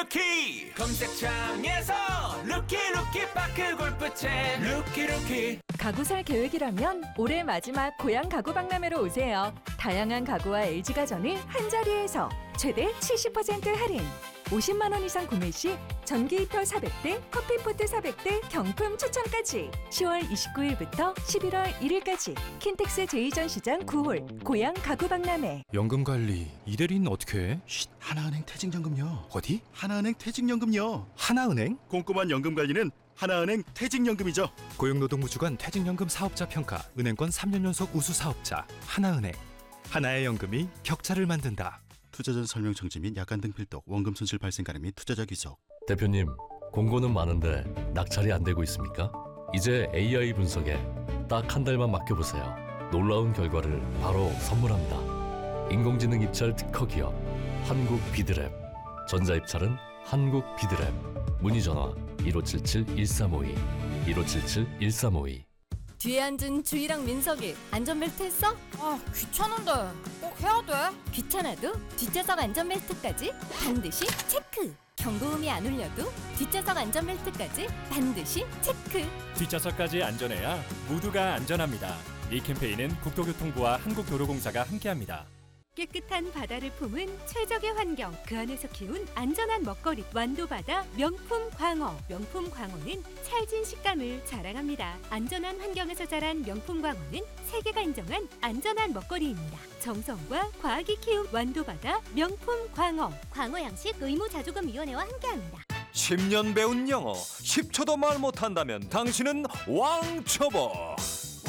루키 검색창에서 루키 파크 골프채 루키 가구 살 계획이라면 올해 마지막 고향 가구 박람회로 오세요. 다양한 가구와 LG가전을 한자리에서 최대 70% 할인. 50만 원 이상 구매 시 전기 히터 400대, 커피포트 400대 경품 추첨까지. 10월 29일부터 11월 1일까지 킨텍스 제2전시장 9홀 고향 가구 박람회. 연금 관리 이대리는 어떻게 해? 하나은행 퇴직연금요. 어디? 하나은행 퇴직연금요. 하나은행? 꼼꼼한 연금 관리는 하나은행 퇴직연금이죠. 고용노동부 주관 퇴직연금 사업자 평가 은행권 3년 연속 우수 사업자 하나은행. 하나의 연금이 격차를 만든다. 투자 전 설명 정지 및 약관 등 필독, 원금 손실 발생 가능 및 투자자 귀속. 대표님, 공고는 많은데 낙찰이 안 되고 있습니까? 이제 AI 분석에 딱 한 달만 맡겨보세요. 놀라운 결과를 바로 선물합니다. 인공지능 입찰 특허 기업 한국 비드랩. 전자 입찰은 한국 비드랩. 문의 전화 1577-1352 1577-1352. 뒤에 앉은 주희랑 민석이 안전벨트 했어? 아, 귀찮은데 꼭 해야 돼? 귀찮아도 뒷좌석 안전벨트까지 반드시 체크! 경고음이 안 울려도 뒷좌석 안전벨트까지 반드시 체크! 뒷좌석까지 안전해야 모두가 안전합니다. 이 캠페인은 국토교통부와 한국도로공사가 함께합니다. 깨끗한 바다를 품은 최적의 환경, 그 안에서 키운 안전한 먹거리 완도바다 명품 광어. 명품 광어는 찰진 식감을 자랑합니다. 안전한 환경에서 자란 명품 광어는 세계가 인정한 안전한 먹거리입니다. 정성과 과학이 키운 완도바다 명품 광어. 광어 양식 의무자조금위원회와 함께합니다. 10년 배운 영어 10초도 말 못한다면 당신은 왕초보.